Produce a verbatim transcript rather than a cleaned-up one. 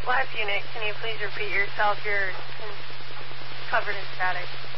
Last unit, can you please repeat yourself? You're covered in static.